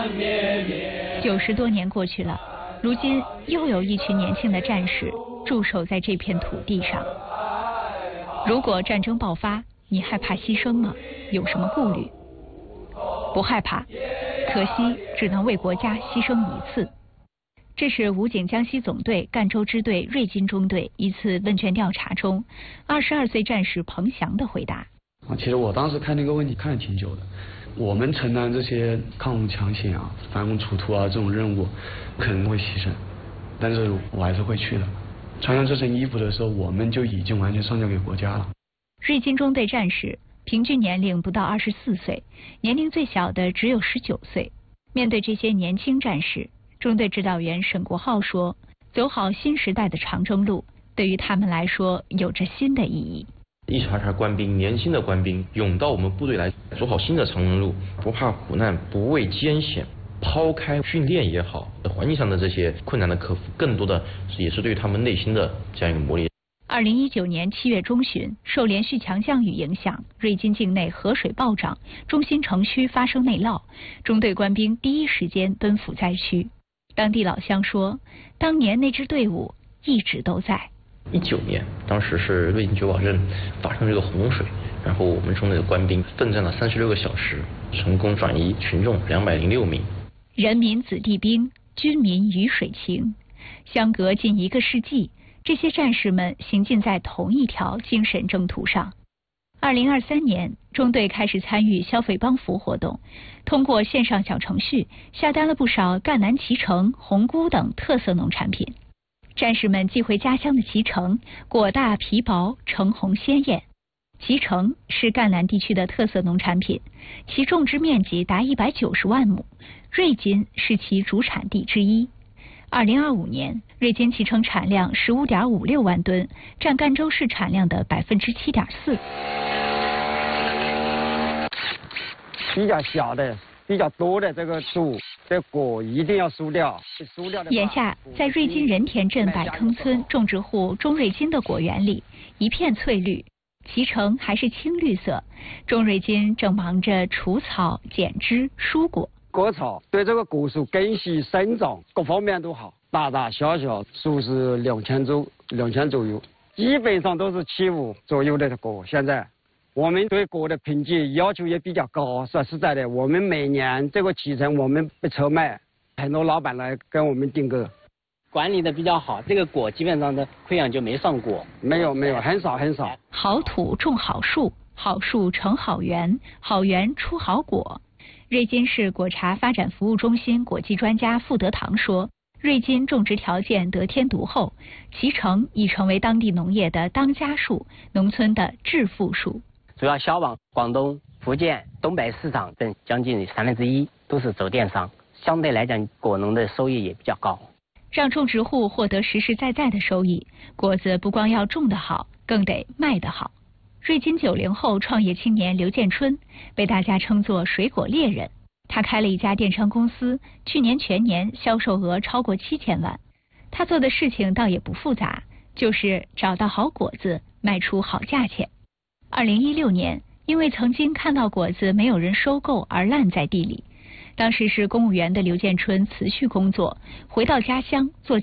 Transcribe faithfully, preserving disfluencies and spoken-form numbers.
九十多年过去了，如今又有一群年轻的战士驻守在这片土地上。如果战争爆发，你害怕牺牲吗？有什么顾虑？不害怕，可惜只能为国家牺牲一次。这是武警江西总队赣州支队瑞金中队一次问卷调查中，二十二岁战士彭翔的回答。 其实我当时看那个问题看了挺久的。我们承担这些抗洪抢险啊、反攻除土啊这种任务，可能会牺牲，但是我还是会去的。穿上这身衣服的时候，我们就已经完全上交给国家了。 瑞金中队战士平均年龄不到二十四岁，年龄最小的只有十九岁。面对这些年轻战士，中队指导员沈国浩说：“走好新时代的长征路，对于他们来说有着新的意义。” 一茬茬官兵，年轻的官兵涌到我们部队来，走好新的长征路，不怕苦难，不畏艰险，抛开训练也好，环境上的这些困难的克服，更多的也是对他们内心的这样一个磨练。 二零一九年七月中旬，受连续强降雨影响，瑞金境内河水暴涨，中心城区发生内涝，中队官兵第一时间奔赴灾区。当地老乡说，当年那支队伍一直都在。 一九年，当时是瑞金九堡镇发生这个洪水，然后我们中队的官兵奋战了三十六个小时，成功转移群众两百零六名。 人民子弟兵，军民鱼水情，相隔近一个世纪，这些战士们行进在同一条精神征途上。二零二三年，中队开始参与消费帮扶活动，通过线上小程序下单了不少赣南脐橙、红菇等特色农产品。战士们寄回家乡的脐橙，果大皮薄，橙红鲜艳。脐橙是赣南地区的特色农产品，其种植面积达一百九十万亩，瑞金是其主产地之一。二零二五年，瑞金脐橙产量十五点五六万吨，占赣州市产量的百分之七点四。 比较小的、比较多的这个树，这果一定要疏掉。疏掉的。 眼下，在瑞金仁田镇百坑村种植户钟瑞金的果园里，一片翠绿，脐橙还是青绿色。钟瑞金正忙着除草、剪枝、疏果。 割草对这个果树根系生长各方面都好，大大小小树是两千周两千左右，基本上都是七五左右的果。现在我们对果的品质要求也比较高，说实在的，我们每年这个脐橙我们不愁卖，很多老板来跟我们订购。 管理的比较好，这个果基本上的溃疡就没上过。 没有没有，很少很少。 好土种好树，好树成好园，好园出好果。瑞金市果茶发展服务中心果技专家傅德堂说，瑞金种植条件得天独厚，脐橙已成为当地农业的当家树，农村的致富树。 主要销往广东、福建、东北市场等将近三分之一都是走电商，相对来讲果农的收益也比较高。 让种植户获得实实在在的收益，果子不光要种得好，更得卖得好。瑞金九零后创业青年刘建春被大家称作水果猎人，他开了一家电商公司，去年全年销售额超过七千万。他做的事情倒也不复杂，就是找到好果子，卖出好价钱。二零一六年，因为曾经看到果子没有人收购而烂在地里，当时是公务员的刘建春辞去工作，回到家乡做